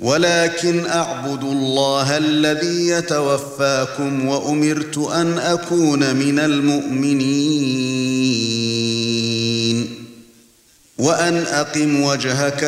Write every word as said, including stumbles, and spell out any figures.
ولكن اعبد الله الذي يتوفاكم وأمرت أن أكون من المؤمنين وأن أقم وجهك